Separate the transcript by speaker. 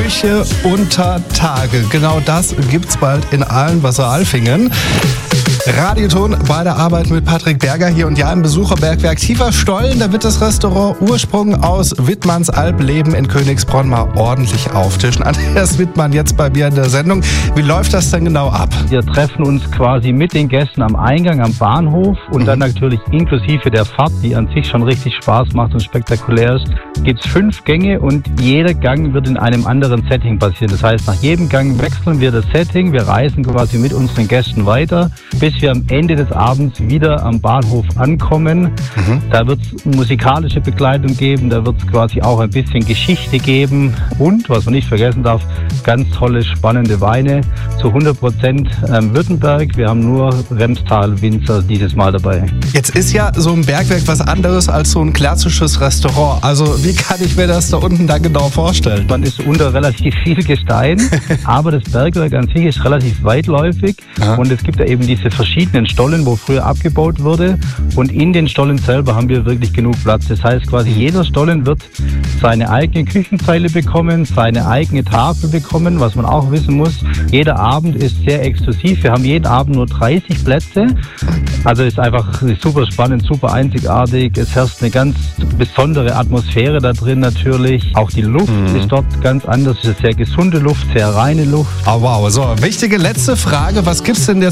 Speaker 1: Küche unter Tage. Genau das gibt's bald in Aalen-Wasser-Alfingen. Radioton bei der Arbeit mit Patrick Berger hier und ja im Besucherbergwerk Tiefer Stollen. Da wird das Restaurant Ursprung aus Wittmanns Alpleben in Königsbronn mal ordentlich auftischen. Andreas Wittmann jetzt bei mir in der Sendung. Wie läuft das denn genau ab?
Speaker 2: Wir treffen uns quasi mit den Gästen am Eingang am Bahnhof und dann natürlich inklusive der Fahrt, die an sich schon richtig Spaß macht und spektakulär ist, gibt es 5 Gänge und jeder Gang wird in einem anderen Setting passieren. Das heißt, nach jedem Gang wechseln wir das Setting, wir reisen quasi mit unseren Gästen weiter, bis wir am Ende des Abends wieder am Bahnhof ankommen. Da wird es musikalische Begleitung geben, da wird es quasi auch ein bisschen Geschichte geben und, was man nicht vergessen darf, ganz tolle, spannende Weine zu 100% Württemberg. Wir haben nur Remstal-Winzer dieses Mal dabei.
Speaker 1: Jetzt ist ja so ein Bergwerk was anderes als so ein klassisches Restaurant. Also wie kann ich mir das da unten dann genau vorstellen?
Speaker 2: Man ist unter relativ viel Gestein, aber das Bergwerk an sich ist relativ weitläufig und es gibt ja eben diese verschiedenen Stollen, wo früher abgebaut wurde und in den Stollen selber haben wir wirklich genug Platz. Das heißt quasi jeder Stollen wird seine eigene Küchenzeile bekommen, seine eigene Tafel bekommen, was man auch wissen muss. Jeder Abend ist sehr exklusiv. Wir haben jeden Abend nur 30 Plätze. Also ist einfach super spannend, super einzigartig. Es herrscht eine ganz besondere Atmosphäre da drin natürlich. Auch die Luft ist dort ganz anders. Es ist sehr gesunde Luft, sehr reine Luft.
Speaker 1: Oh wow, so wichtige letzte Frage. Was gibt's denn jetzt